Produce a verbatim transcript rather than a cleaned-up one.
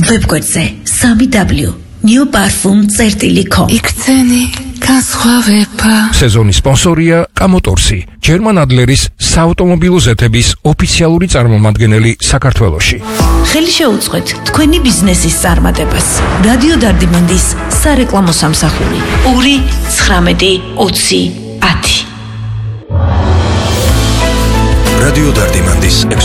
ვებგვერდზე სამი დაბლიუ new parfum წერტილი com. იქცენი განსხვავება. სეზონის სპონსორია კამოტორსი, ჯერმან ადლერის საავტომობილო ზეთების ოფიციალური წარმომადგენელი საქართველოში. ხელი შეუწყეთ თქვენი ბიზნესის წარმატებას. რადიო დარდიმანდის სარეკლამო სამსახური ორი ცხრამეტი ოცი ათი. რადიო დარდიმანდის